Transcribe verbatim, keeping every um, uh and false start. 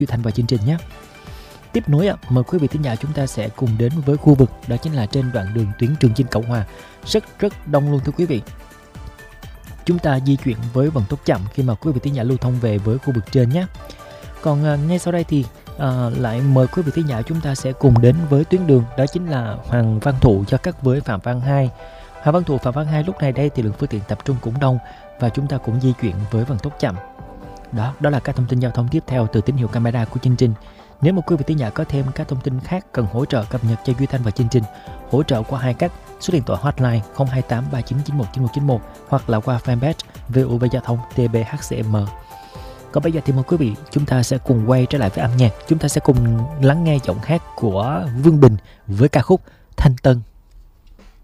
Duy Thanh và chương trình nhé. Tiếp nối ạ, mời quý vị thính giả chúng ta sẽ cùng đến với khu vực đó chính là trên đoạn đường tuyến Trường Chinh Cộng Hòa, rất rất đông luôn thưa quý vị. Chúng ta di chuyển với vận tốc chậm khi mà quý vị thính giả lưu thông về với khu vực trên nhé. Còn à, ngay sau đây thì à, lại mời quý vị thính giả chúng ta sẽ cùng đến với tuyến đường đó chính là Hoàng Văn Thụ giao cắt với Phạm Văn Hai. Hoàng Văn Thụ, Phạm Văn Hai lúc này đây thì lượng phương tiện tập trung cũng đông và chúng ta cũng di chuyển với vận tốc chậm. Đó, đó là các thông tin giao thông tiếp theo từ tín hiệu camera của chương trình. Nếu mà quý vị thính giả có thêm các thông tin khác cần hỗ trợ cập nhật cho Duy Thanh và chương trình, hỗ trợ qua hai cách: số điện thoại hotline không hai tám ba chín chín một chín một chín một hoặc là qua fanpage vê o vê Giao thông tê bê hát xê em. Còn bây giờ thì mời quý vị chúng ta sẽ cùng quay trở lại với âm nhạc. Chúng ta sẽ cùng lắng nghe giọng hát của Vương Bình với ca khúc Thanh Tân.